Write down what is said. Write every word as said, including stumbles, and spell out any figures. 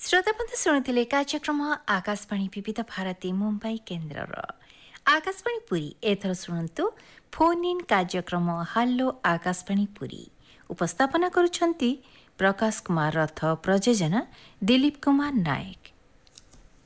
श्रोताबन्धु ଶୁଣିଥିଲେ କାର୍ଯ୍ୟକ୍ରମ ଆକାଶବାଣୀ ବିବିଧ ଭାରତୀ ମୁମ୍ବାଇ କେନ୍ଦ୍ରର। ଆକାଶବାଣୀ ପୁରୀ ଏଥର ଶୁଣନ୍ତୁ ଫୋନ୍ ଇନ୍ କାର୍ଯ୍ୟକ୍ରମ ହାଲୋ ଆକାଶବାଣୀ ପୁରୀ। ଉପସ୍ଥାପନା କରୁଛନ୍ତି ପ୍ରକାଶ କୁମାର ରଥ, ପ୍ରଯୋଜନା ଦିଲ୍ଲୀପ କୁମାର ନାୟକ।